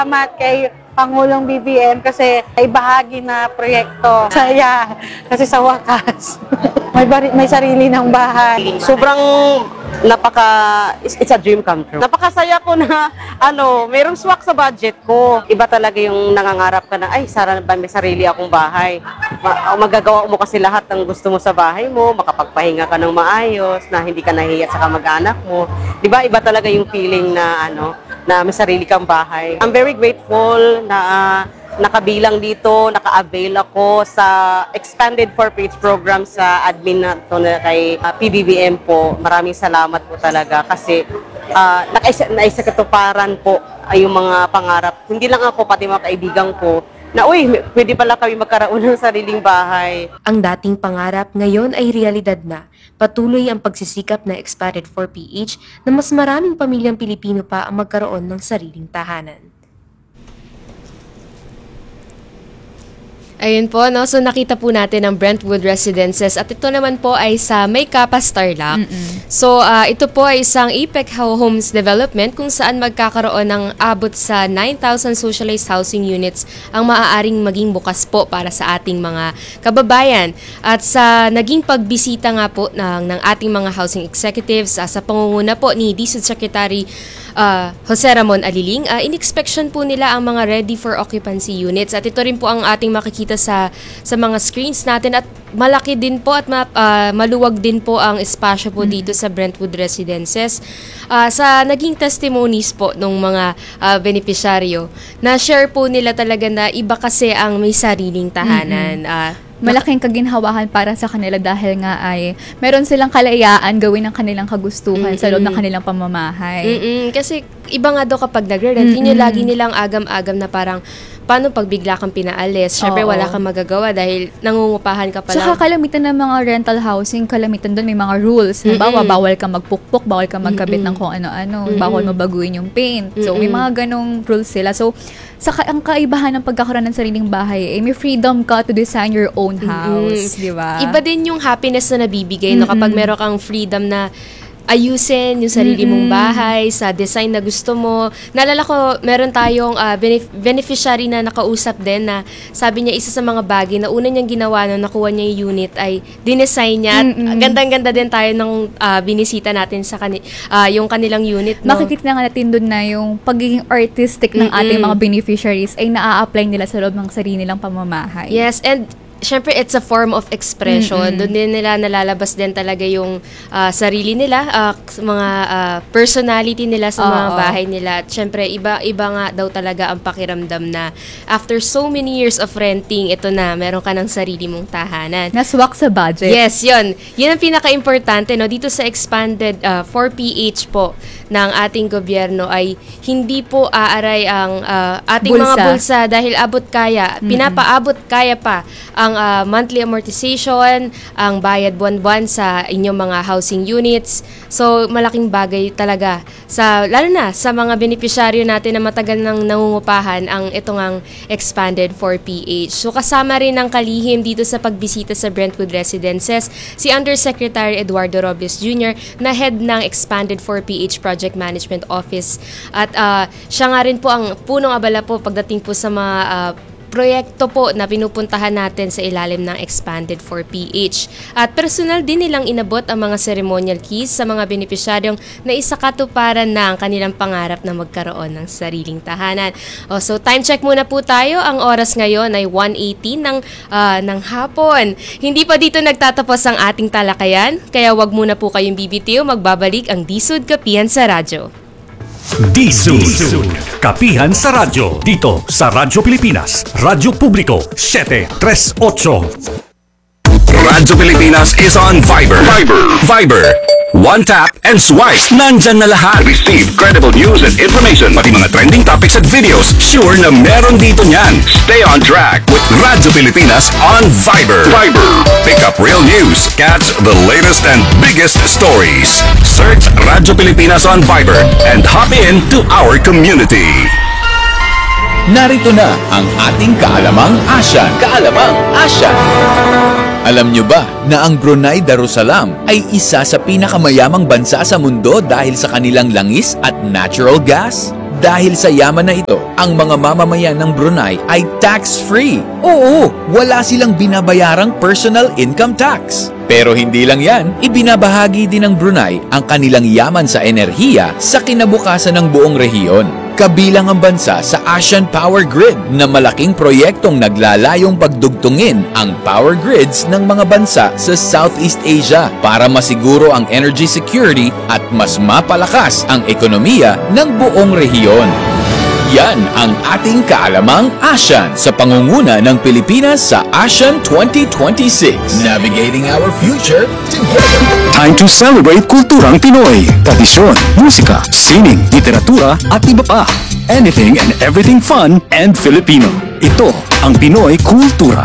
Salamat kay Pangulong BBM kasi ay bahagi na proyekto. Saya kasi sa wakas may sarili ng bahay. Sobrang it's a dream come true. Napakasaya ko na merong swak sa budget ko. Iba talaga yung nangangarap ka na, ay, sana ba may sarili akong bahay. Magagawa mo kasi lahat ng gusto mo sa bahay mo, makapagpahinga ka ng maayos, na hindi ka nahihiya sa kamag-anak mo. 'Di ba? Iba talaga yung feeling na na may sarili kang bahay. I'm very grateful na nakabilang dito, naka-avail ako sa expanded 4-page program sa admin na to na kay PBBM po. Maraming salamat po talaga kasi naisakatuparan po ay yung mga pangarap. Hindi lang ako, pati mga kaibigan ko, na pwede pala kami magkaroon ng sariling bahay. Ang dating pangarap ngayon ay realidad na. Patuloy ang pagsisikap na Expanded 4PH na mas maraming pamilyang Pilipino pa ang magkaroon ng sariling tahanan. Ayun po, no? So nakita po natin ang Brentwood Residences at ito naman po ay sa May Kapas Tarlac. So ito po ay isang APEC Homes Development kung saan magkakaroon ng abot sa 9,000 socialized housing units ang maaaring maging bukas po para sa ating mga kababayan. At sa naging pagbisita nga po ng ating mga housing executives sa pangunguna po ni DSUD Secretary Jose Ramon Aliling, in-inspection po nila ang mga ready for occupancy units at ito rin po ang ating makikita sa mga screens natin at malaki din po at maluwag din po ang espasyo po dito sa Brentwood Residences. Sa naging testimonies po ng mga benepisyaryo, na-share po nila talaga na iba kasi ang may sariling tahanan. Malaking kaginhawahan para sa kanila dahil nga ay meron silang kalayaan gawin ang kanilang kagustuhan sa loob ng kanilang pamamahay. Kasi iba nga daw kapag nagre-rent, yun yung lagi nilang agam-agam na parang paano pag bigla kang pinaalis? Syempre wala kang magagawa dahil nangungupahan ka pa lang. Saka kalamitan ng mga rental housing, kalamitan doon may mga rules. Halimbawa, bawal ka magpukpok, bawal ka magkabit ng kung ano-ano, bawal mabaguhin yung paint. So, may mga ganong rules sila. So, ang kaibahan ng pagkakaroon ng sariling bahay, may freedom ka to design your own house, di ba? Iba din yung happiness na nabibigay no, kapag meron kang freedom na ayusin yung sarili mong bahay sa design na gusto mo. Naalala ko, meron tayong beneficiary na nakausap din na sabi niya isa sa mga bagay na una niyang ginawa nung nakuha niya yung unit ay dinesign niya. At gandang-ganda din tayo ng binisita natin sa yung kanilang unit. No? Makikita na nga natin doon na yung pagiging artistic ng ating mga beneficiaries ay naa-apply nila sa loob ng sarili nilang pamamahay. Yes, and syempre, it's a form of expression. Doon din nila nalalabas din talaga yung sarili nila, mga personality nila sa mga bahay nila. At syempre, iba nga daw talaga ang pakiramdam na after so many years of renting, ito na, meron ka ng sarili mong tahanan. Naswak sa budget. Yes, yun. Yun ang pinaka-importante, no? Dito sa expanded 4PH po ng ating gobyerno ay hindi po aaray ang ating mga bulsa dahil abot kaya, pinapaabot kaya pa ang monthly amortization, ang bayad buwan-buwan sa inyong mga housing units. So, malaking bagay talaga lalo na sa mga benepisyaryo natin na matagal nang nangungupahan ang itong ang expanded 4PH. So, kasama rin ng kalihim dito sa pagbisita sa Brentwood Residences si Undersecretary Eduardo Robles Jr. na head ng expanded 4PH Project Management Office. At siya nga rin po ang punong abala po pagdating po sa mga proyekto po na pinupuntahan natin sa ilalim ng Expanded 4PH. At personal din nilang inabot ang mga ceremonial keys sa mga benepisyaryong na isakatuparan na ang kanilang pangarap na magkaroon ng sariling tahanan. So time check muna po tayo. Ang oras ngayon ay 1:18 ng hapon. Hindi pa dito nagtatapos ang ating talakayan, kaya wag muna po kayong bibitiw, magbabalik ang DSUD Kapihan sa Radyo. DSUD, Kapihan sa Radyo, dito sa Radyo Pilipinas, Radyo Publiko 738. Radyo Pilipinas is on Viber. Viber. One tap and swipe. Nandyan na lahat. Receive credible news and information. Pati mga trending topics at videos. Sure na meron dito niyan. Stay on track with Radyo Pilipinas on Viber. Pick up real news. Catch the latest and biggest stories. Search Radyo Pilipinas on Viber and hop in to our community. Narito na ang ating Kaalamang Asyan. Alam nyo ba na ang Brunei Darussalam ay isa sa pinakamayamang bansa sa mundo dahil sa kanilang langis at natural gas? Dahil sa yaman na ito, ang mga mamamayan ng Brunei ay tax-free. Oo, wala silang binabayarang personal income tax. Pero hindi lang yan, ibinabahagi din ng Brunei ang kanilang yaman sa enerhiya sa kinabukasan ng buong rehiyon. Kabilang ang bansa sa Asian Power Grid na malaking proyektong naglalayong pagdugtungin ang power grids ng mga bansa sa Southeast Asia para masiguro ang energy security at mas mapalakas ang ekonomiya ng buong rehiyon. Yan ang ating kaalamang ASEAN sa pangunguna ng Pilipinas sa ASEAN 2026. Navigating our future together. Time to celebrate kulturang Pinoy. Tradisyon, musika, sining, literatura at iba pa. Anything and everything fun and Filipino. Ito ang Pinoy Kultura.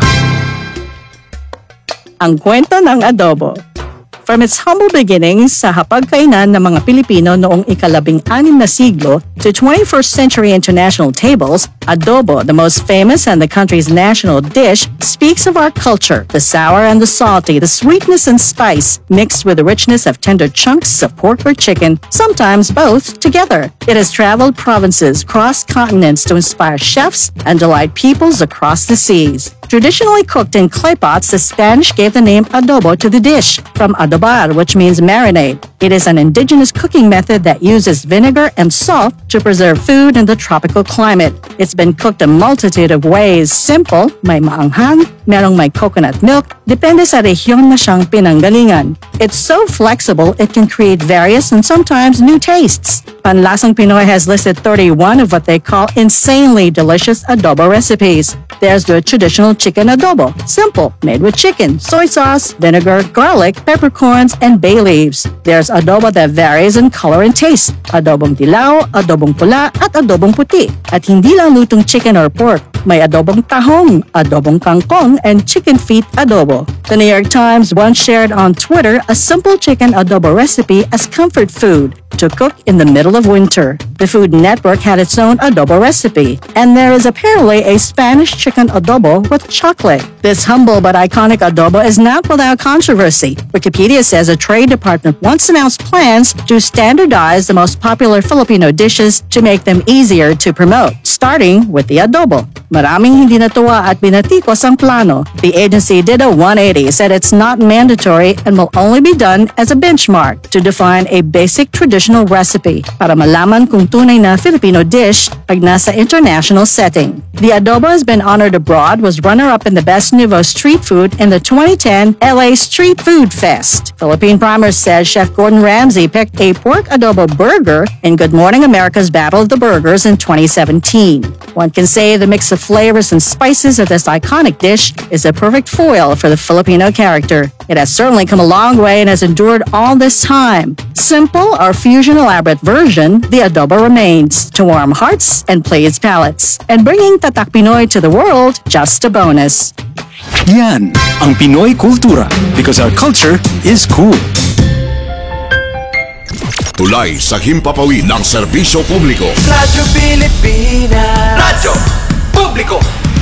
Ang kwento ng adobo. From its humble beginnings sa hapagkainan ng mga Pilipino noong ika-16 na siglo to 21st century international tables, adobo, the most famous and the country's national dish, speaks of our culture, the sour and the salty, the sweetness and spice, mixed with the richness of tender chunks of pork or chicken, sometimes both together. It has traveled provinces, crossed continents to inspire chefs and delight peoples across the seas. Traditionally cooked in clay pots, the Spanish gave the name adobo to the dish, from adobar, which means marinade. It is an indigenous cooking method that uses vinegar and salt to preserve food in the tropical climate. It's been cooked a multitude of ways. Simple, may maanghang, merong may coconut milk, depende sa rehiyon na siyang pinanggalingan. It's so flexible, it can create various and sometimes new tastes. Panlasang Pinoy has listed 31 of what they call insanely delicious adobo recipes. There's the traditional chicken adobo, simple, made with chicken, soy sauce, vinegar, garlic, peppercorns, and bay leaves. There's adobo that varies in color and taste, adobong dilaw, adobong pula, at adobong puti. At hindi lang lutong chicken or pork, may adobong tahong, adobong kangkong, and chicken feet adobo. The New York Times once shared on Twitter a simple chicken adobo recipe as comfort food to cook in the middle of winter. The Food Network had its own adobo recipe, and there is apparently a Spanish chicken adobo with chocolate. This humble but iconic adobo is not without controversy. Wikipedia says a trade department once announced plans to standardize the most popular Filipino dishes to make them easier to promote, starting with the adobo. Maraming hindi natuwa at binatikos ang plano. The agency did a 180, said it's not mandatory and will only be done as a benchmark to define a basic traditional recipe para malaman kung tunay na Filipino dish pag nasa international setting. The adobo has been honored abroad, was runner-up in the Best Nouveau Street Food in the 2010 LA Street Food Fest. Philippine Primer says Chef Gordon Ramsay picked a pork adobo burger in Good Morning America's Battle of the Burgers in 2017. One can say the mix of flavors and spices of this iconic dish is a perfect foil for the Filipino character. It has certainly come a long way and has endured all this time. Simple or fusion elaborate version, the adobo remains to warm hearts and please palates. And bringing Tatak Pinoy to the world, just a bonus. Yan ang Pinoy Kultura because our culture is cool. Tulay sa himpapawid ng serbisyo publiko. Radyo Pilipinas. Radyo Publiko.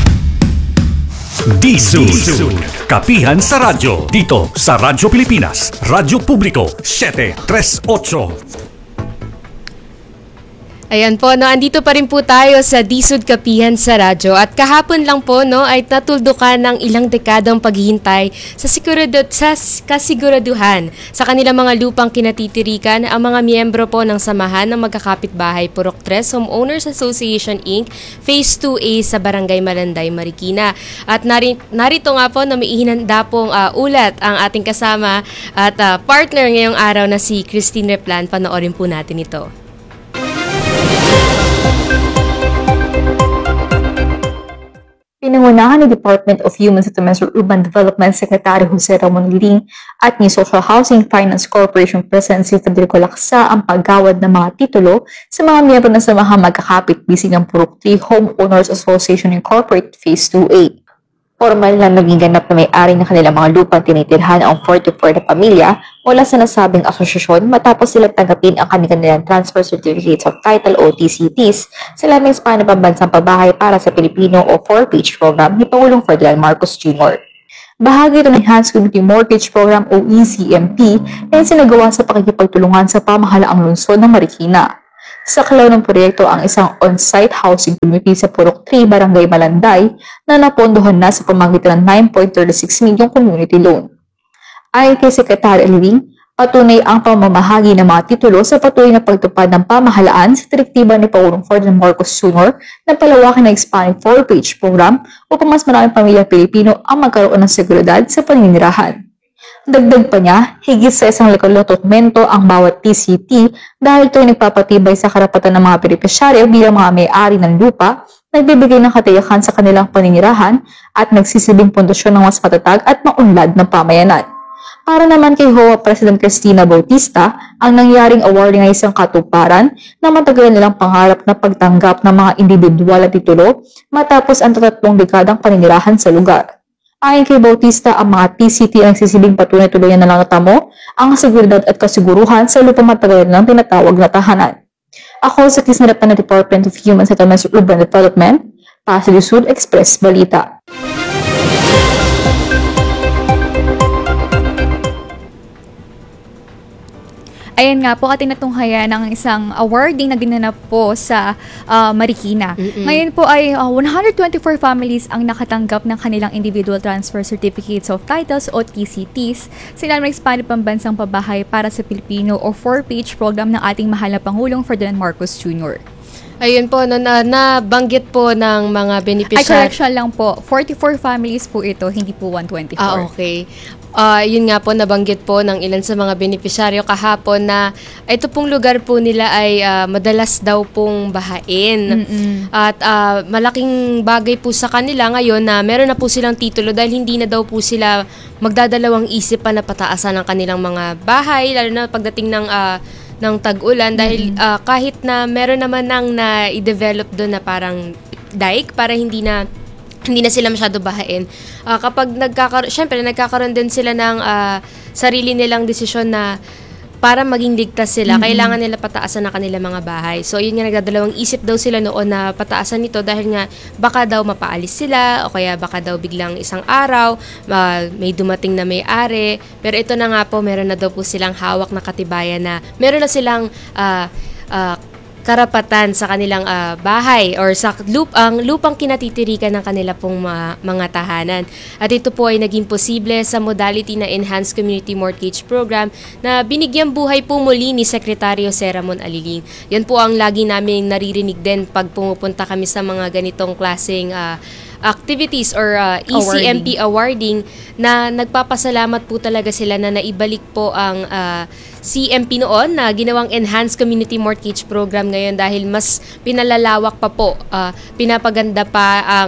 D-Sud. Kapihan sa radyo. Dito sa Radyo Pilipinas. Radyo Publiko 738. Ayan po, no, andito pa rin po tayo sa D-Sud Kapihan sa radyo at kahapon lang po, no, ay natuldukan ng ilang dekadang paghihintay sa kasiguraduhan sa kanilang mga lupang kinatitirikan ang mga miyembro po ng Samahan ng Magkakapitbahay Purok 3 Homeowners Association Inc. Phase 2A sa Barangay Malanday, Marikina. At narito nga po na may ihinanda pong ulat ang ating kasama at partner ngayong araw na si Christine Replan. Panoorin po natin ito. Pinangunahan ni Department of Human Settlements or Urban Development Secretary Jose Ramon Ling at ni Social Housing Finance Corporation President si Federico Lacsa ang paggawad ng mga titulo sa mga miyembro ng Samahang Magkakapit-Bisig ng Purok 3 Homeowners Association Incorporated Phase 2A. Formal na naging ganap na may-ari ng kanilang mga lupang tinitirhan ang 44 na pamilya mula sa nasabing asosasyon matapos silang tanggapin ang kanilang Transfer Certificates of Title o TCTs sa Lamang Span na Pambansang Pabahay para sa Pilipino o 4-Page Program ni Pangulong Ferdinand Marcos Jr. Bahagi ito ng Enhanced Community Mortgage Program o ECMP na sinagawa sa pakikipagtulungan sa pamahalaang lungsod ng Marikina. Sa kalaw ng proyekto ang isang on-site housing community sa Purok 3, Barangay Malanday na napondohan na sa pamamagitan ng 9.36 milyong community loan. Ayon kay Secretary Elving, patunay ang pamamahagi ng mga titulo sa patuloy na pagtupad ng pamahalaan sa direktiba ni Pangulong Ferdinand Marcos Jr. na palawakin ng expanded 4-page program upang mas maraming pamilya Pilipino ang magkaroon ng seguridad sa paninirahan. Dagdag pa niya, higit sa 1 likalong dokumento ang bawat TCT dahil ito ay nagpapatibay sa karapatan ng mga benepisyaryo bilang mga may-ari ng lupa, nagbibigay ng katiyakan sa kanilang paninirahan at nagsisilbing pundasyon ng mas matatag at maunlad ng pamayanan. Para naman kay HOA President Cristina Bautista, ang nangyaring awarding ay isang katuparan na matagal nilang pangarap na pagtanggap ng mga individual at titulo matapos ang 3 dekadang paninirahan sa lugar. Ayon kay Bautista, ang mga TCT ang nagsisilbing patunay tuluyan na lang natamo ang seguridad at kasiguruhan sa lupang matagal ng tinatawag na tahanan. Ako sa Kisnarapan ng Department of Human Settlements and Urban Development, Pasig Sud Express Balita. Ayan nga po, ating natunghayan ng isang awarding na ginanap po sa Marikina. Ngayon po ay 124 families ang nakatanggap ng kanilang Individual Transfer Certificates of Titles o TCTs sa ilalim ng Expanded Pambansang Pabahay para sa Pilipino o 4-page program ng ating mahal na Pangulong Ferdinand Marcos Jr. Ayun po, nabanggit po ng mga beneficiary. Ay, correction lang po. 44 families po ito, hindi po 124. Okay. Yun nga po, nabanggit po ng ilan sa mga benepisyaryo kahapon na ito pong lugar po nila ay madalas daw pong bahain. At malaking bagay po sa kanila ngayon na meron na po silang titulo dahil hindi na daw po sila magdadalawang isip pa na pataasan ng kanilang mga bahay, lalo na pagdating ng tag-ulan dahil kahit na meron naman nang na-i-develop doon na parang dike para hindi na sila masyado bahain. Kapag nagkakaroon din sila ng sarili nilang desisyon na para maging ligtas sila, kailangan nila pataasan na kanilang mga bahay. So, yun nga, nagdadalawang isip daw sila noon na pataasan nito dahil nga baka daw mapaalis sila o kaya baka daw biglang isang araw may dumating na may-ari. Pero ito na nga po, meron na daw po silang hawak na katibayan na meron na silang karapatan sa kanilang bahay or sa lupang kinatitirikan ng kanila pong mga tahanan. At ito po ay naging posible sa modality na Enhanced Community Mortgage Program na binigyang buhay po muli ni Secretary Jose Ramon Aliling. Yan po ang lagi namin naririnig din pag pumupunta kami sa mga ganitong klaseng activities or ECMP awarding na nagpapasalamat po talaga sila na naibalik po ang CMP noon na ginawang Enhanced Community Mortgage Program ngayon dahil mas pinalalawak pa po, pinapaganda pa ang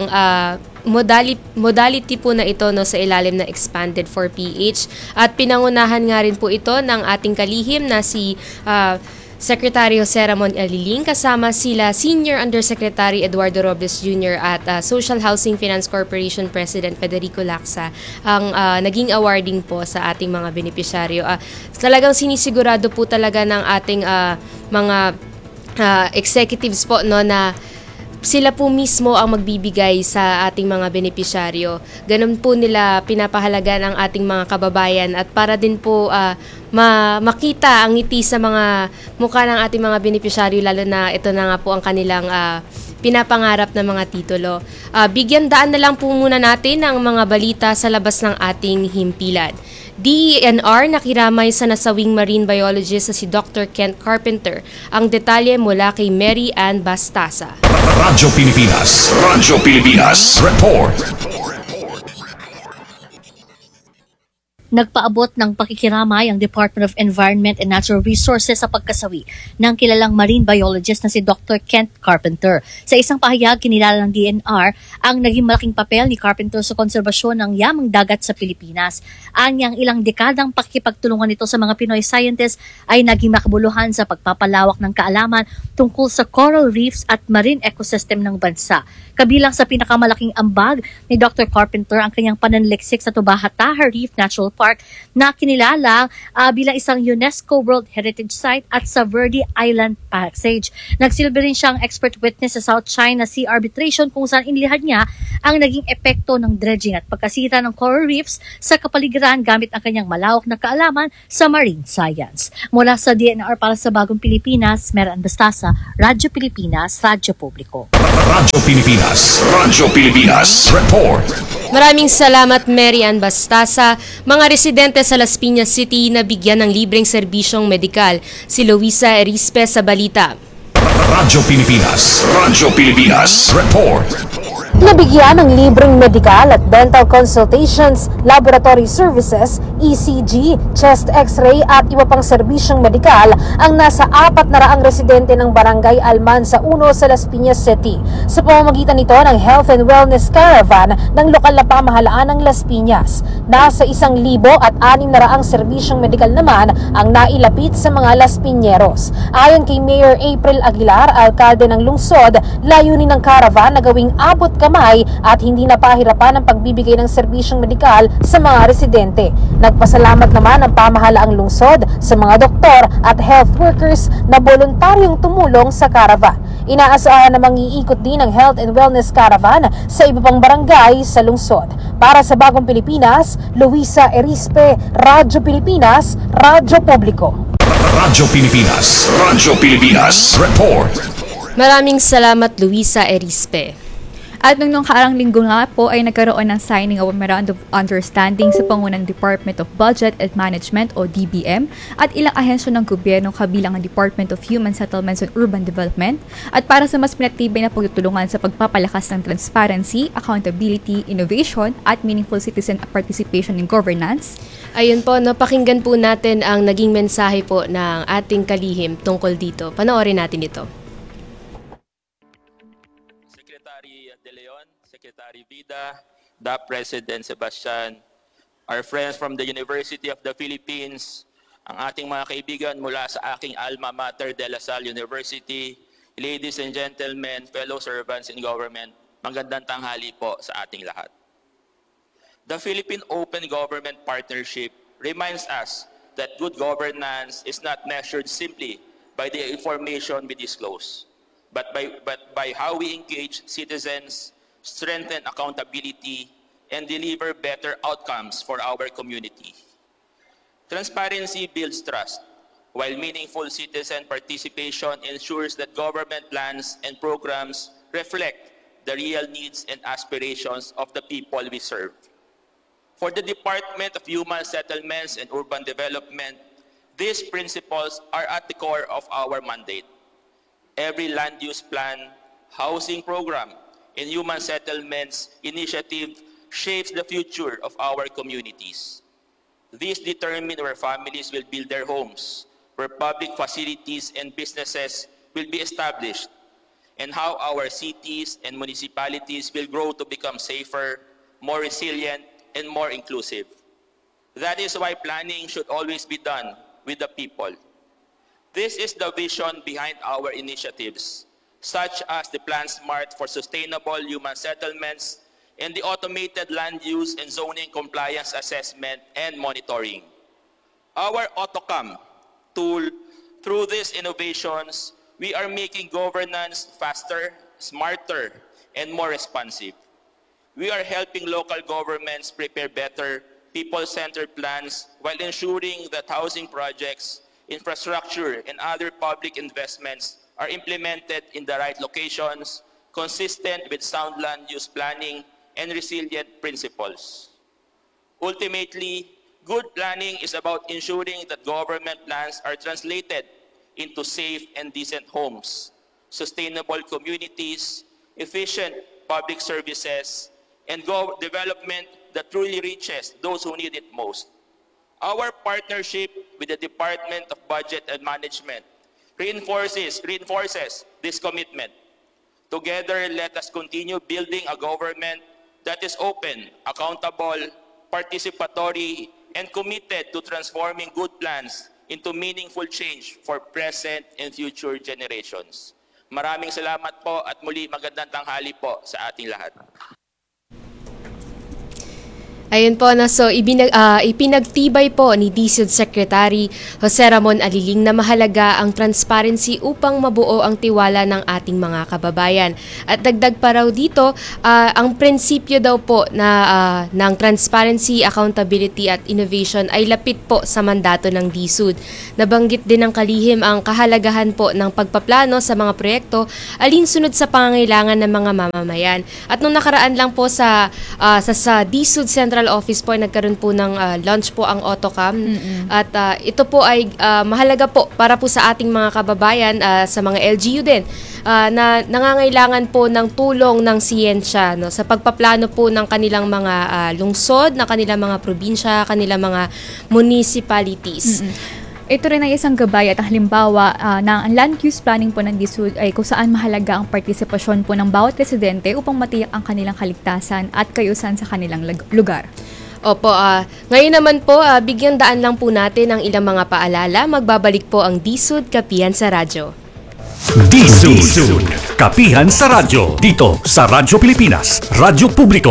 modality po na ito sa ilalim na Expanded 4PH at pinangunahan nga rin po ito ng ating kalihim na si Secretary Jose Ramon Aliling kasama sila Senior Undersecretary Eduardo Robles Jr. at Social Housing Finance Corporation President Federico Lacsa ang naging awarding po sa ating mga benepisyaryo. Talagang sinisigurado po talaga ng ating mga executives po na sila po mismo ang magbibigay sa ating mga benepisyaryo. Ganun po nila pinapahalagan ang ating mga kababayan at para din po makita ang ngiti sa mga mukha ng ating mga benepisyaryo lalo na ito na nga po ang kanilang pinapangarap na mga titulo. Bigyan daan na lang po muna natin ang mga balita sa labas ng ating himpilan. DENR nakiramay sa nasawing marine biologist na si Dr. Kent Carpenter. Ang detalye mula kay Mary Ann Bastasa. Radyo Pilipinas. Radyo Pilipinas. Report. Nagpaabot ng pakikiramay ang Department of Environment and Natural Resources sa pagkasawi ng kilalang marine biologist na si Dr. Kent Carpenter. Sa isang pahayag, kinilala ng DNR ang naging malaking papel ni Carpenter sa konserbasyon ng yamang dagat sa Pilipinas. Anyang ilang dekadang pakikipagtulungan nito sa mga Pinoy scientists ay naging makabuluhan sa pagpapalawak ng kaalaman tungkol sa coral reefs at marine ecosystem ng bansa. Kabilang sa pinakamalaking ambag ni Dr. Carpenter ang kanyang pananaliksik sa Tubahataha Reef Natural Park na kinilala bilang isang UNESCO World Heritage Site at sa Verde Island Passage. Nagsilbi rin siyang expert witness sa South China Sea arbitration kung saan inilihad niya ang naging epekto ng dredging at pagkasira ng coral reefs sa kapaligiran gamit ang kanyang malawak na kaalaman sa marine science. Mula sa DNR para sa Bagong Pilipinas, Meran Bastasa, Radyo Pilipinas, Radyo Publiko. Radyo Pilipinas. Radyo Pilipinas. Report. Maraming salamat, Mary Ann Bastasa. Mga residente sa Las Piñas City na bigyan ng libreng serbisyong medikal. Si Luisa Erispe sa balita. Radyo Pilipinas. Radyo Pilipinas. Report. Nabigyan ng libreng medical at dental consultations, laboratory services, ECG, chest x-ray at iba pang serbisyong medikal ang nasa 400 residente ng Barangay Almansa 1 sa Las Piñas City sa pamamagitan nito ng Health and Wellness Caravan ng lokal na pamahalaan ng Las Piñas. Nasa 1,600 serbisyong medikal naman ang nailapit sa mga Las Piñeros. Ayon kay Mayor April Aguilar, alkalde ng lungsod, layunin ng caravan na gawing abot kamay at hindi napahirapan ang pagbibigay ng serbisyong medikal sa mga residente. Nagpasalamat naman ang pamahalaang lungsod sa mga doktor at health workers na voluntaryong tumulong sa caravan. Inaasahan na mangiikot din ang Health and Wellness Caravan sa iba pang barangay sa lungsod. Para sa Bagong Pilipinas, Luisa Erispe, Radyo Pilipinas, Radyo Publiko. Radyo Pilipinas. Radyo Pilipinas. Report. Maraming salamat, Luisa Erispe. At nung kaarang linggo nga po ay nagkaroon ng signing of a Memorandum of Understanding sa pangunang Department of Budget and Management o DBM at ilang ahensya ng gobyerno kabilang ang Department of Human Settlements and Urban Development at para sa mas pinatibay na pagtutulungan sa pagpapalakas ng transparency, accountability, innovation at meaningful citizen participation in governance. Ayun po, napakinggan po natin ang naging mensahe po ng ating kalihim tungkol dito. Panoorin natin ito. Secretary Vida, the President Sebastian, our friends from the University of the Philippines, ang ating mga kaibigan mula sa aking alma mater de La Salle University, ladies and gentlemen, fellow servants in government, magandang tanghali po sa ating lahat. The Philippine Open Government Partnership reminds us that good governance is not measured simply by the information we disclose, but by how we engage citizens, strengthen accountability, and deliver better outcomes for our community. Transparency builds trust, while meaningful citizen participation ensures that government plans and programs reflect the real needs and aspirations of the people we serve. For the Department of Human Settlements and Urban Development, these principles are at the core of our mandate. Every land use plan, housing program, and human settlements initiative shapes the future of our communities. These determine where families will build their homes, where public facilities and businesses will be established, and how our cities and municipalities will grow to become safer, more resilient, and more inclusive. That is why planning should always be done with the people. This is the vision behind our initiatives, such as the Plan Smart for Sustainable Human Settlements and the Automated Land Use and Zoning Compliance Assessment and Monitoring. Our AutoCam tool, through these innovations, we are making governance faster, smarter, and more responsive. We are helping local governments prepare better, people-centered plans while ensuring that housing projects, infrastructure, and other public investments are implemented in the right locations, consistent with sound land use planning and resilient principles. Ultimately, good planning is about ensuring that government plans are translated into safe and decent homes, sustainable communities, efficient public services, and development that truly reaches those who need it most. Our partnership with the Department of Budget and Management reinforces this commitment. Together, let us continue building a government that is open, accountable, participatory, and committed to transforming good plans into meaningful change for present and future generations. Maraming salamat po at muli magandang tanghali po sa ating lahat. Ayun po, so ipinagtibay po ni DSUD Secretary Jose Ramon Aliling na mahalaga ang transparency upang mabuo ang tiwala ng ating mga kababayan. At dagdag pa raw dito, ang prinsipyo daw po na ng transparency, accountability at innovation ay lapit po sa mandato ng DSUD. Nabanggit din ng kalihim ang kahalagahan po ng pagpaplano sa mga proyekto alinsunod sa pangangailangan ng mga mamamayan. At nung nakaraan lang po sa DSUD Central Office po ay nagkaroon po ng launch po ang AutoCam. At ito po ay mahalaga po para po sa ating mga kababayan, sa mga LGU din, na nangangailangan po ng tulong ng siyensya, no, sa pagpaplano po ng kanilang mga lungsod, na kanilang mga probinsya, kanilang mga municipalities. Ito rin ay isang gabay at halimbawa na ang land use planning po ng DSUD ay kung saan mahalaga ang partisipasyon po ng bawat residente upang matiyak ang kanilang kaligtasan at kayusan sa kanilang lugar. Opo, ngayon naman po, bigyan daan lang po natin ang ilang mga paalala. Magbabalik po ang DSUD Kapihan sa Radyo. DSUD Kapihan sa Radyo, dito sa Radyo Pilipinas, Radyo Publiko,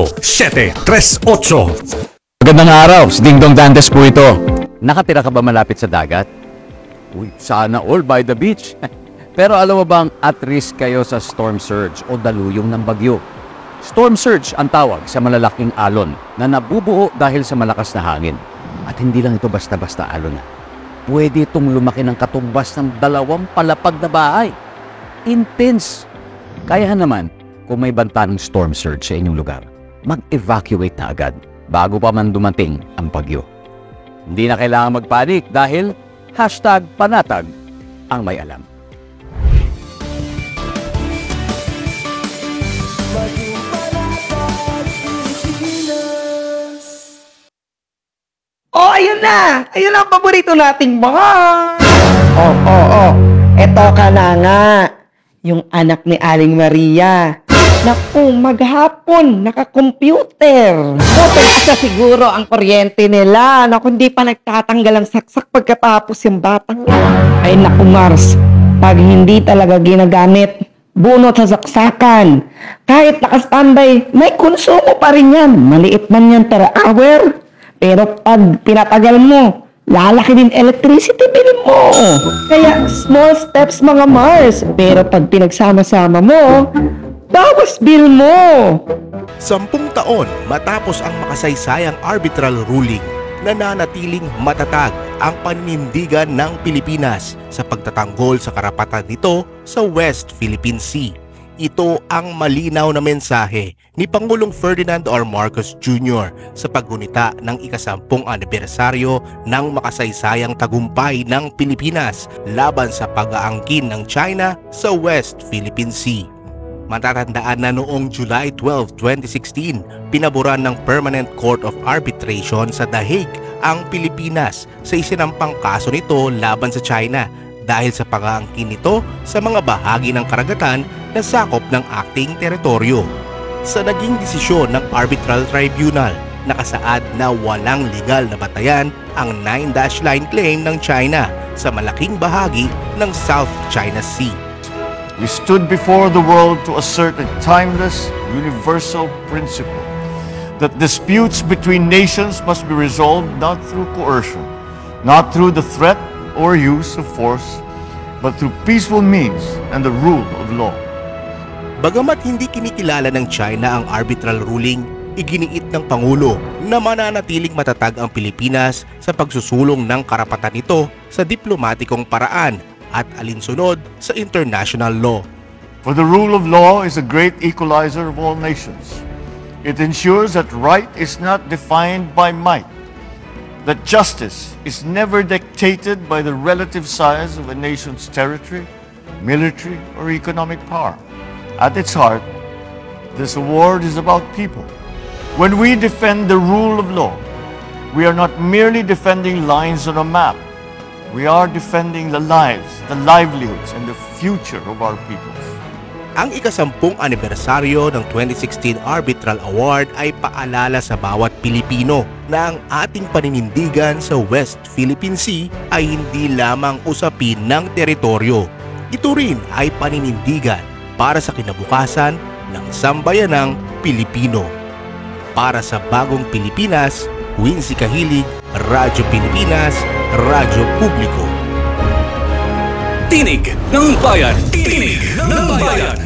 738. Magandang araw, si Dingdong Dantes po ito. Nakatira ka ba malapit sa dagat? Uy, sana all by the beach. Pero alam mo bang at risk kayo sa storm surge o daluyong ng bagyo? Storm surge ang tawag sa malalaking alon na nabubuo dahil sa malakas na hangin. At hindi lang ito basta-basta alon na. Pwede itong lumaki ng katumbas ng 2 palapag na bahay. Intense! Kaya naman, kung may banta ng storm surge sa inyong lugar, mag-evacuate na agad bago pa man dumating ang bagyo. Hindi na kailangan magpanik dahil #panatag ang may alam. Oh, ayun na! Ayun ang paborito nating mga... Oh. Eto ka na nga. Yung anak ni Aling Maria. Naku, maghapon, naka-computer. Asa siguro ang kuryente nila. Naku, hindi pa nagtatanggal ang saksak pagkatapos yung batang. Ay naku, Mars, pag hindi talaga ginagamit, bunot sa saksakan. Kahit naka-standby, may konsumo pa rin yan. Maliit man yan per hour. Pero pag pinatagal mo, lalaki din electricity bill mo. Kaya small steps mga Mars. Pero pag pinagsama-sama mo, bawas bill mo! 10 taon matapos ang makasaysayang arbitral ruling, nananatiling matatag ang paninindigan ng Pilipinas sa pagtatanggol sa karapatan nito sa West Philippine Sea. Ito ang malinaw na mensahe ni Pangulong Ferdinand R. Marcos Jr. sa paggunita ng ika-10 anibersaryo ng makasaysayang tagumpay ng Pilipinas laban sa pag-aangkin ng China sa West Philippine Sea. Matatandaan na noong July 12, 2016, pinaboran ng Permanent Court of Arbitration sa The Hague ang Pilipinas sa isinampang kaso nito laban sa China dahil sa pag-aangkin nito sa mga bahagi ng karagatan na sakop ng acting teritoryo. Sa naging desisyon ng Arbitral Tribunal, nakasaad na walang legal na batayan ang 9-dash line claim ng China sa malaking bahagi ng South China Sea. We stood before the world to assert a timeless, universal principle that disputes between nations must be resolved not through coercion, not through the threat or use of force, but through peaceful means and the rule of law. Bagamat hindi kinikilala ng China ang arbitral ruling, iginiit ng Pangulo na mananatiling matatag ang Pilipinas sa pagsusulong ng karapatan nito sa diplomatikong paraan at alinsunod sa international law. For the rule of law is a great equalizer of all nations. It ensures that right is not defined by might, that justice is never dictated by the relative size of a nation's territory, military, or economic power. At its heart, this award is about people. When we defend the rule of law, we are not merely defending lines on a map. We are defending the lives, the livelihoods, and the future of our peoples. Ang ika-10 anibersaryo ng 2016 Arbitral Award ay paalala sa bawat Pilipino na ang ating paninindigan sa West Philippine Sea ay hindi lamang usapin ng teritoryo. Ito rin ay paninindigan para sa kinabukasan ng sambayanang Pilipino. Para sa bagong Pilipinas, Wincy Kahilig, Radyo Pilipinas, Radyo Publiko. Tinig ng Bayan! Tinig ng Bayan!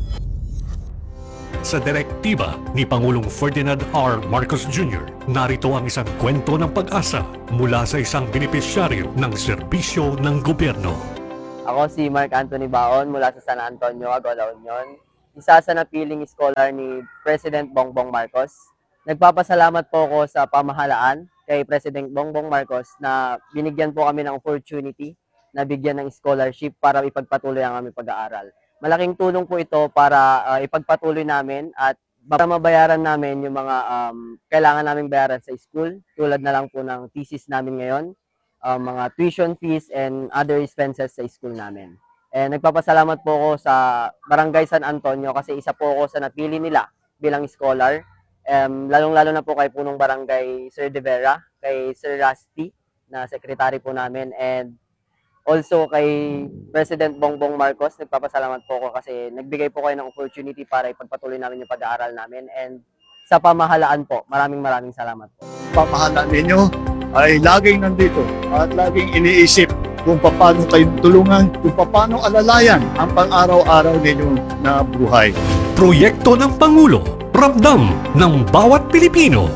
Sa direktiba ni Pangulong Ferdinand R. Marcos Jr., narito ang isang kwento ng pag-asa mula sa isang benepisyaryo ng serbisyo ng gobyerno. Ako si Mark Anthony Baon mula sa San Antonio, Agola Union, isa sa napiling scholar ni President Bongbong Marcos. Nagpapasalamat po ako sa pamahalaan kay President Bongbong Marcos na binigyan po kami ng opportunity na bigyan ng scholarship para ipagpatuloy ang aming pag-aaral. Malaking tulong po ito para ipagpatuloy namin at para mabayaran namin yung mga kailangan namin bayaran sa school, tulad na lang po ng thesis namin ngayon, mga tuition fees and other expenses sa school namin. And nagpapasalamat po ako sa Barangay San Antonio kasi isa po ako sa napili nila bilang scholar. Lalong-lalo na po kay Punong Barangay Sir De Vera, kay Sir Rusty na secretary po namin, and also kay President Bongbong Marcos. Nagpapasalamat po ako kasi nagbigay po kayo ng opportunity para ipagpatuloy namin yung pag-aaral namin, and sa pamahalaan po, maraming salamat po. Pamahalaan ninyo ay laging nandito at laging iniisip kung paano kayong tulungan, kung paano alalayan ang pang-araw-araw ninyo na buhay. Proyekto ng Pangulo, ramdam ng bawat Pilipino.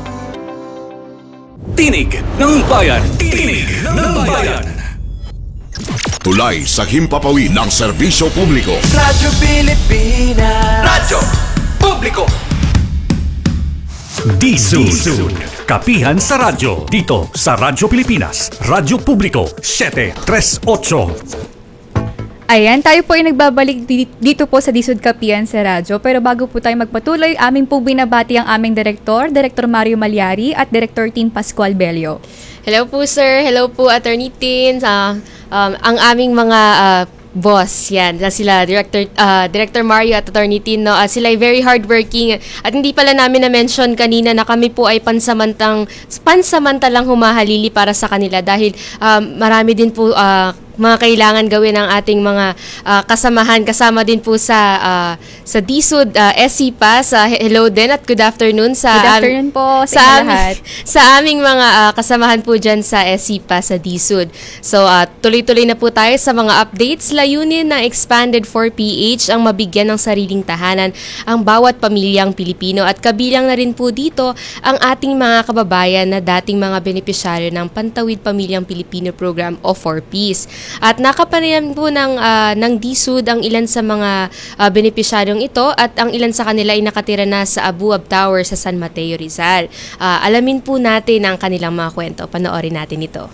Tinig ng Bayan! Tinig ng Bayan! Tulay sa himpapawid ng serbisyo publiko. Radyo Pilipinas. Radyo Publiko. D-Sud. Kapihan sa radyo. Dito sa Radyo Pilipinas. Radyo Publiko 738. Ayan, tayo po ay nagbabalik dito po sa D-Sud Kapihan sa radyo. Pero bago po tayo magpatuloy, aming po binabati ang aming Director Mario Malyari at Director Tin Pascual Bello. Hello po sir, hello po Attorney Tin, ang aming mga boss, yan, sila Director Mario at Attorney Tin, no? Sila ay very hardworking at hindi pala namin na-mention kanina na kami po ay pansamantalang humahalili para sa kanila dahil marami din po mga kailangan gawin ng ating mga kasamahan. Kasama din po sa D-Sud, SCPA, hello din at good afternoon Good afternoon po sa lahat. Sa aming mga kasamahan po dyan sa SCPA, sa D-Sud. So, tuloy-tuloy na po tayo sa mga updates. Layunin ng Expanded 4PH ang mabigyan ng sariling tahanan ang bawat pamilyang Pilipino at kabilang na rin po dito ang ating mga kababayan na dating mga benepisyaryo ng Pantawid Pamilyang Pilipino Program o 4Ps. At nakapanayam po ng D-Sud ang ilan sa mga benepisyaryong ito at ang ilan sa kanila ay nakatira na sa Abuab Tower sa San Mateo, Rizal. Alamin po natin ang kanilang mga kwento. Panoorin natin ito.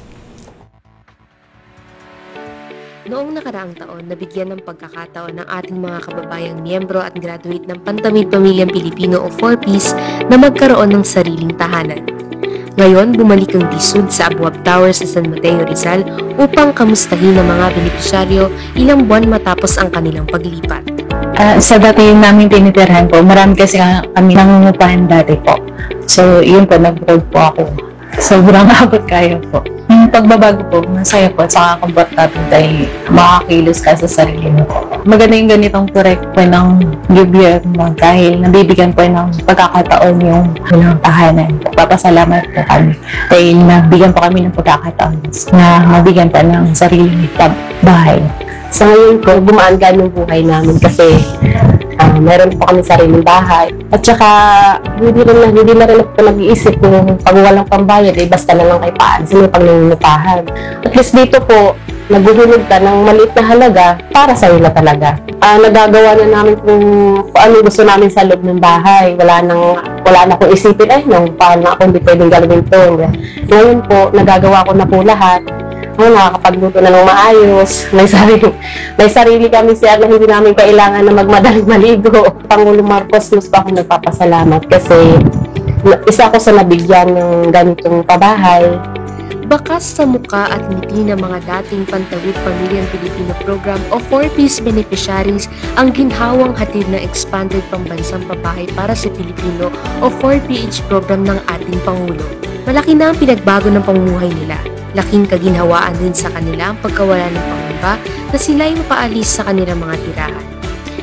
Noong nakaraang taon, nabigyan ng pagkakataon ng ating mga kababayang miyembro at graduate ng Pantawid Pamilyang Pilipino o 4Ps na magkaroon ng sariling tahanan. Ngayon, bumalik ang D-Sud sa Abuab Tower sa San Mateo, Rizal upang kamustahin ang mga benepisyaryo ilang buwan matapos ang kanilang paglipat. Sa dati namin tinitirhan po, marami kasi kami nangungupahan dati po. So, yun po, nag-broad po ako. Sobrang abot kayo po. Yung pagbabago po, masaya po at saka komportable dahil makakilos ka sa sarili mo. Maganda yung ganitong project po ng gobyerno dahil nabibigyan po ng pagkakataon yung tahanan. Papasalamat po kami dahil nabigyan po kami ng pagkakataon na mabigyan pa ng sariling bahay. Sa ngayon po, gumaan yung buhay namin kasi meron po kami sariling bahay. At saka, hindi na rin ako nag-iisip kung pag walang pambayad, basta na lang kay paan sila pag nangungupahan. At least dito po, naguhulog ka ng maliit na halaga para sa ila talaga. Nagagawa na namin kung ano gusto namin sa loob ng bahay. Wala na akong isipin, paano ako hindi pwedeng gawin ito. Ngayon po, nagagawa ko na po lahat. Nakakapagluto na ng maayos. May sarili kami siya na hindi namin kailangan na magmadaling maligo. Pangulong Marcos, mas pa akong nagpapasalamat kasi isa ako sa nabigyan ng ganitong pabahay. Bakas sa muka at ngiti ng mga dating Pantawid Pamilyang Pilipino Program o 4Ps beneficiaries ang ginhawang hatid ng Expanded Pambansang Pabahay para sa Pilipino o 4PH program ng ating Pangulo. Malaki na ang pinagbago ng pamumuhay nila. Laking kaginhawaan din sa kanila ang pagkawala ng pangamba na sila ay mapaalis sa kanilang mga tirahan.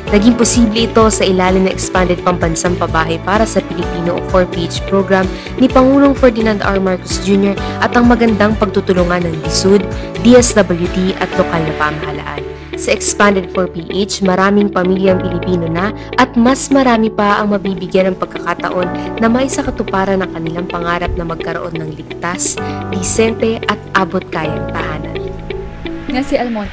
Naging posible ito sa ilalim ng Expanded Pambansang Pabahay para sa Pilipino o 4PH program ni Pangulong Ferdinand R. Marcos Jr. at ang magandang pagtutulungan ng DSUD, DSWD at lokal na pamahalaan. Sa Expanded 4PH, maraming pamilyang Pilipino na at mas marami pa ang mabibigyan ng pagkakataon na maisakatuparan ang kanilang pangarap na magkaroon ng ligtas, disente at abot-kayang tahanan. Nga si Almon.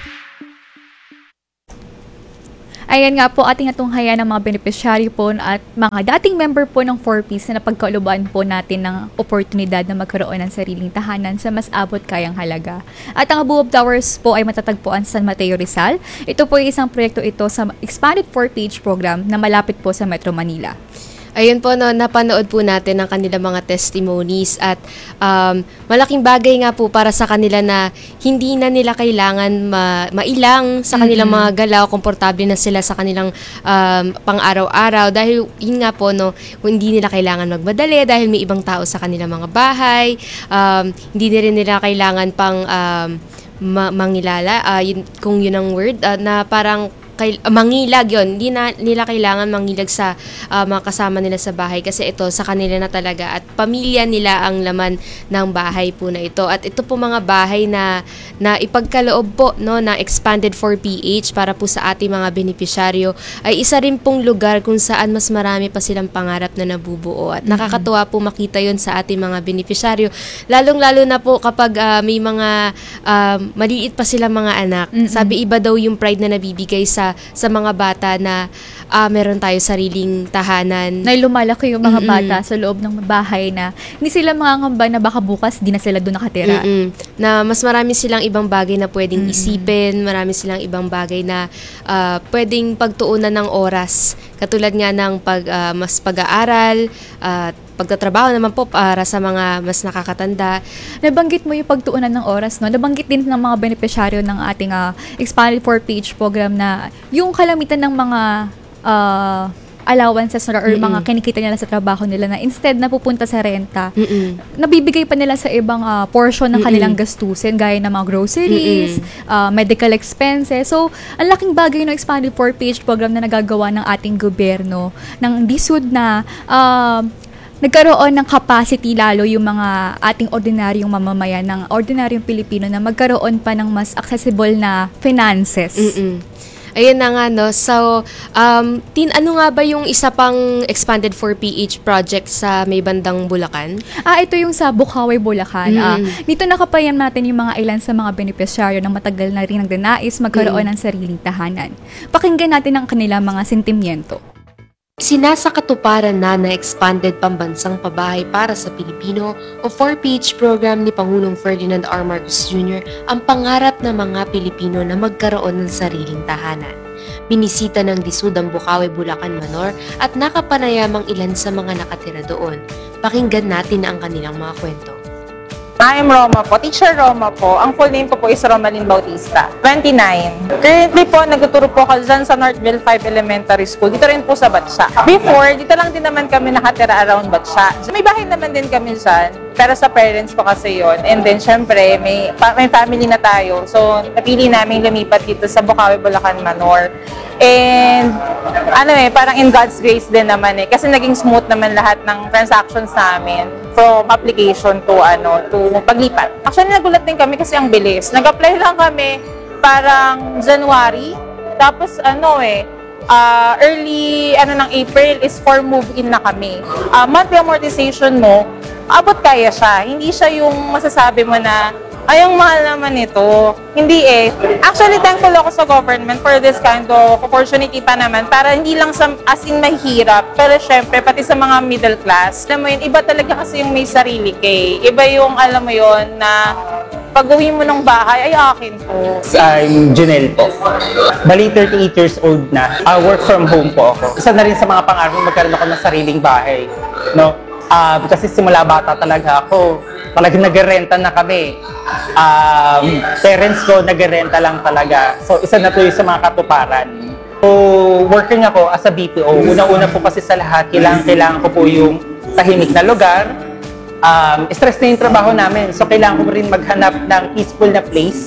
Ayan nga po, ating natunghayan ng mga beneficiary po at mga dating member po ng 4Ps na napagkauluban po natin ng oportunidad na magkaroon ng sariling tahanan sa mas abot kayang halaga. At ang Above Towers po ay matatagpuan sa San Mateo, Rizal. Ito po ay isang proyekto ito sa Expanded 4PH program na malapit po sa Metro Manila. Ayun po, no, napanood po natin ang kanilang mga testimonies at malaking bagay nga po para sa kanila na hindi na nila kailangan mailang sa kanilang mga galaw, komportable na sila sa kanilang pang-araw-araw dahil yun nga po, no, hindi nila kailangan magmadali dahil may ibang tao sa kanilang mga bahay, hindi na rin nila kailangan pang mangilala, kung yun ang word, na parang mangilag yun. Hindi na nila kailangan mangilag sa mga kasama nila sa bahay kasi ito sa kanila na talaga at pamilya nila ang laman ng bahay po na ito. At ito po mga bahay na ipagkaloob po, no, na Expanded 4PH para po sa ating mga benepisyaryo ay isa rin pong lugar kung saan mas marami pa silang pangarap na nabubuo. At nakakatuwa po makita yun sa ating mga benepisyaryo. Lalong-lalo na po kapag may mga maliit pa silang mga anak. Sabi iba daw yung pride na nabibigay sa mga bata na meron tayo sariling tahanan. Na lumalaki yung mga bata sa loob ng bahay na hindi sila mangangamba na baka bukas di na sila doon nakatira. Na mas marami silang ibang bagay na pwedeng isipin, marami silang ibang bagay na pwedeng pagtuunan ng oras. Katulad nga ng mas pag-aaral, pagtatrabaho naman po para sa mga mas nakakatanda. Nabanggit mo yung pagtuunan ng oras, no? Nabanggit din ng mga benepisyaryo ng ating Expanded 4PH program na yung kalamitan ng mga allowances or mga kinikita nila sa trabaho nila na instead na pupunta sa renta, nabibigay pa nila sa ibang portion ng kanilang gastusin gaya ng mga groceries, medical expenses. So, ang laking bagay ng Expanded 4PH program na nagagawa ng ating gobyerno, ng DSUD na nagkaroon ng capacity lalo yung mga ating ordinaryong mamamayan ng ordinaryong Pilipino na magkaroon pa ng mas accessible na finances. Ayun na nga, no. So, ano nga ba yung isa pang Expanded 4PH project sa may bandang Bulacan? Ito yung sa Bukawi, Bulacan. Dito nakapayam natin yung mga ilan sa mga benepisyaryo na matagal na rin nagdanais magkaroon ng sariling tahanan. Pakinggan natin ang kanilang mga sentimiento. Sinasakatuparan na Expanded Pambansang Pabahay para sa Pilipino o 4PH program ni Pangulong Ferdinand R. Marcos Jr. ang pangarap ng mga Pilipino na magkaroon ng sariling tahanan. Binisita ng DSUD ang Bukawi, Bulacan, Manor at nakapanayamang ilan sa mga nakatira doon. Pakinggan natin ang kanilang mga kwento. I'm Roma po, Teacher Roma po. Ang full name ko po is Romalyn Bautista, 29. Currently po, nagtuturo po ako dyan sa Northville 5 Elementary School. Dito rin po sa Batsa. Before, dito lang din naman kami nakatira around Batsa. May bahay naman din kami dyan, pero sa parents ko kasi yon. And then, syempre, may family na tayo. So, napili namin lumipat dito sa Bukawi, Bulacan, Manor. And, parang in God's grace din naman kasi naging smooth naman lahat ng transactions namin from application to paglipat. Actually, nagulat din kami kasi ang bilis. Nag-apply lang kami parang January. Tapos, early ng April is for move-in na kami. Monthly amortization mo, abot kaya siya. Hindi siya yung masasabi mo na, ay, ang mahal naman ito. Hindi Actually, thankful ako sa government for this kind of opportunity pa naman para hindi lang as in mahirap, pero syempre, pati sa mga middle class. Alam mo yun, iba talaga kasi yung may sarili kay. Iba yung, alam mo yun, na pag-uwi mo ng bahay, ay akin to. I'm Junel po. Bali, 38 years old na. Work from home po ako. Isa na rin sa mga pangarap magkaroon ako ng sariling bahay. No? Kasi simula bata talaga ako. Talagang nag-renta na kami. Parents ko nag-renta lang talaga. So, isa na po yung sa mga katuparan. So, working ako as a BPO. Una-una po kasi sa lahat, kailangan ko po yung tahimik na lugar. Stress na yung trabaho namin. So, kailangan ko rin maghanap ng peaceful na place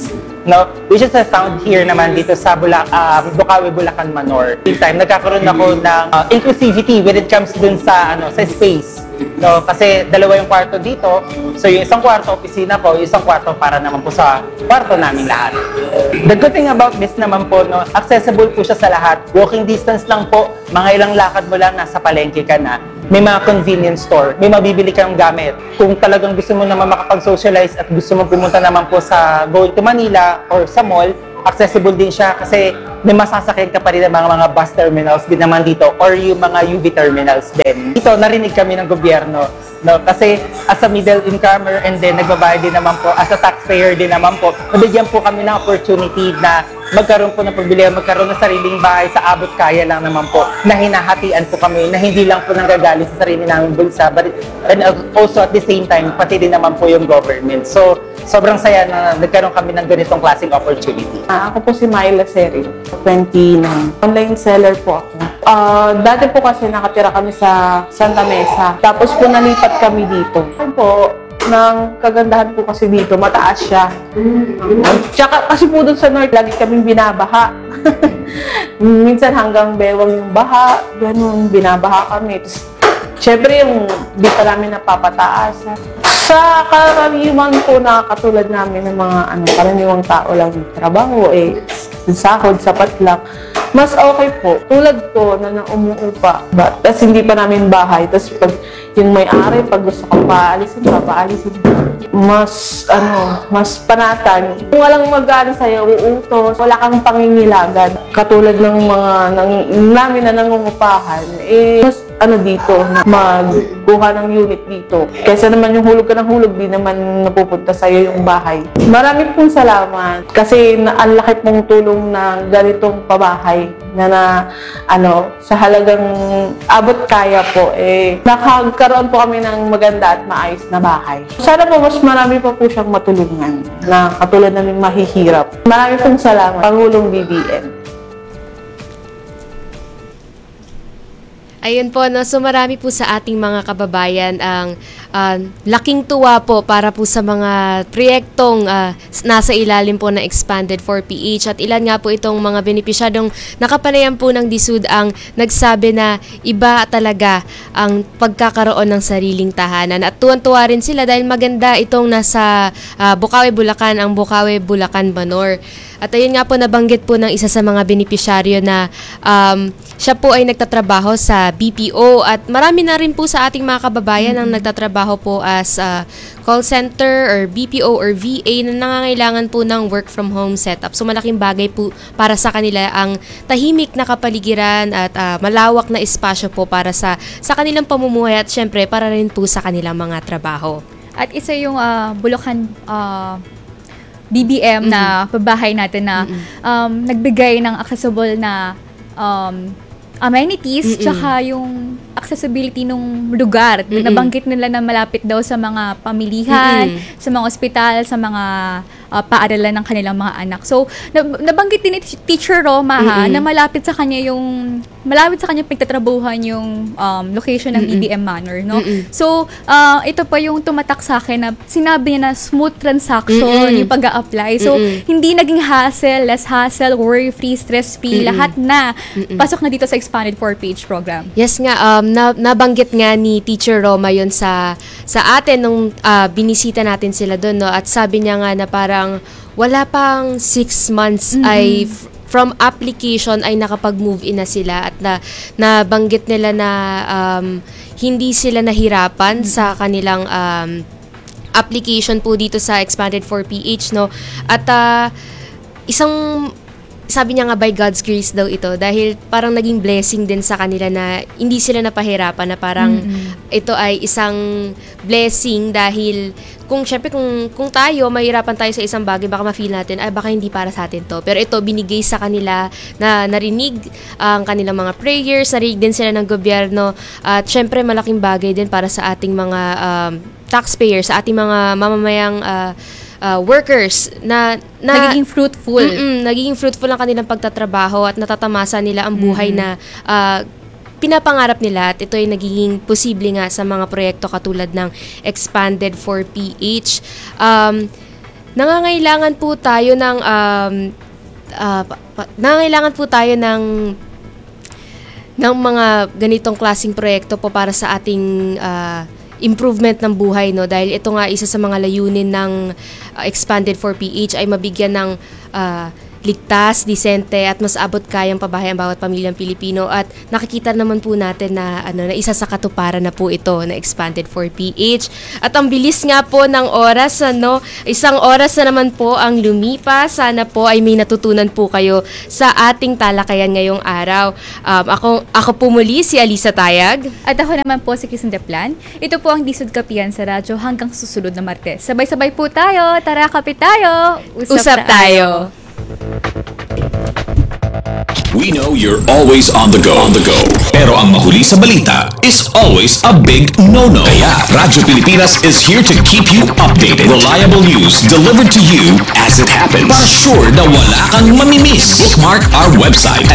no? Which is found here naman dito sa Bukawi, Bulacan, Manor. Meantime, nagkakaroon ako ng inclusivity when it comes dun sa space. No, kasi dalawa yung kwarto dito. So yung isang kwarto, opisina ko, yung isang kwarto para naman po sa kwarto namin lahat. The good thing about this naman po, no, accessible po siya sa lahat. Walking distance lang po, mga ilang lakad mo lang, nasa palengke ka na. May mga convenience store, may mabibili kang gamit. Kung talagang gusto mo naman makapag-socialize at gusto mo pumunta naman po sa going to Manila or sa mall, accessible din siya kasi may masasakyan ka pa rin ng mga bus terminals din naman dito or yung mga UV terminals din. Dito, narinig kami ng gobyerno, no? Kasi as a middle incomer and then nagbabayad din naman po, as a taxpayer din naman po, nabigyan po kami ng opportunity na magkaroon po ng pagbilihan, magkaroon ng sariling bahay sa abot kaya lang naman po, na hinahatian po kami, na hindi lang po nanggagaling sa sarili naming bulsa, but and also at the same time, pati din naman po yung government. So, sobrang saya na nagkaroon kami ng ganitong klaseng opportunity. Ako po si Myla Seril, 29. Online seller po ako. Dati po kasi nakatira kami sa Santa Mesa. Tapos po nalipat kami dito. Po, ng kagandahan po kasi dito, mataas siya. Tsaka kasi po doon sa north, lagi kaming binabaha. Minsan hanggang bewang yung baha, ganun, binabaha kami. Tapos, syempre yung di pa namin napapataas. Sa karaniwan po na katulad namin ng mga karaniwang tao lang trabaho, sahod, sapat lang. Mas okay po. Tulad ko na umuupa. Tapos hindi pa namin bahay. Tapos pag yung may-ari, pag gusto kang paalisin. Mas panatan. Kung walang mag-ano sa'yo, uutos, wala kang pangingilagan. Katulad ng mga namin na nangungupahan, mas dito, magkuha ng unit dito. Kaysa naman yung hulog ka ng hulog, di naman napupunta sa'yo yung bahay. Marami pong salamat kasi ang laki pong tulong na ganitong pabahay na sa halagang abot kaya po, nakagkaroon po kami ng maganda at maayos na bahay. Sana po mas marami pa po siyang matulungan na katulad namin mahihirap. Marami pong salamat, Pangulong BBM. Ayun po, no? So marami po sa ating mga kababayan ang laking tuwa po para po sa mga proyektong nasa ilalim po ng Expanded 4PH at ilan nga po itong mga benepisyadong nakapanayan po ng DSUD ang nagsabi na iba talaga ang pagkakaroon ng sariling tahanan at tuwan-tuwa rin sila dahil maganda itong nasa Bukawi, Bulacan, ang Bukawi, Bulacan, Manor. At ayun nga po, nabanggit po ng isa sa mga benepisyaryo na siya po ay nagtatrabaho sa BPO at marami na rin po sa ating mga kababayan ang nagtatrabaho po as call center or BPO or VA na nangangailangan po ng work from home setup. So malaking bagay po para sa kanila ang tahimik na kapaligiran at malawak na espasyo po para sa kanilang pamumuhay at syempre para rin po sa kanilang mga trabaho. At isa yung Bulacan BBM na pabahay natin na nagbigay ng accessible na amenities tsaka yung accessibility ng lugar. Nabanggit nila na malapit daw sa mga pamilihan, sa mga ospital, sa mga paaralan ng kanilang mga anak. So, nabanggit din ni Teacher Roma na malapit sa kanya pagtatrabuhan yung location ng BBM Manor, no? So, ito pa yung tumatak sa akin na sinabi niya na smooth transaction yung pag-a-apply. So, hindi naging less hassle, worry-free, stress-free, lahat na pasok na dito sa Expanded 4PH program. Yes nga, nabanggit nga ni Teacher Roma yun sa atin nung binisita natin sila doon, no? At sabi niya nga na parang wala pang 6 months ay from application ay nakapag-move in na sila at nabanggit nila na hindi sila nahirapan sa kanilang application po dito sa Expanded 4PH, no? At sabi niya nga by God's grace daw ito dahil parang naging blessing din sa kanila na hindi sila napahirapan na parang ito ay isang blessing dahil kung tayo mahirapan tayo sa isang bagay baka ma-feel natin ay baka hindi para sa atin to, pero ito binigay sa kanila na narinig ang kanilang mga prayers, narinig din sila ng gobyerno at syempre malaking bagay din para sa ating mga taxpayers, sa ating mga mamamayang workers na nagiging fruitful. Nagiging fruitful ang kanilang pagtatrabaho at natatamasa nila ang buhay na pinapangarap nila at ito ay nagiging posible nga sa mga proyekto katulad ng Expanded 4PH. nangangailangan po tayo ng mga ganitong klaseng proyekto po para sa ating improvement ng buhay, no, dahil ito nga isa sa mga layunin ng Expanded 4PH ay mabigyan ng ligtas, disente at mas abot kayang pabahay ang bawat pamilyang Pilipino, at nakikita naman po natin na na isa sa katuparan na po ito na Expanded 4PH. At ang bilis nga po ng oras, isang oras na naman po ang lumipas. Sana po ay may natutunan po kayo sa ating talakayan ngayong araw. Ako po muli si Alisa Tayag. At ako naman po si Kristen Deplan. Ito po ang Disod Kapihan sa radyo hanggang susunod na Martes. Sabay-sabay po tayo. Tara, kape tayo. Usap tayo. We know you're always on the go. Pero ang mahuli sa balita is always a big no-no. Kaya Radyo Pilipinas is here to keep you updated. Reliable news delivered to you as it happens. Para sure na wala kang mamimiss. Bookmark our website at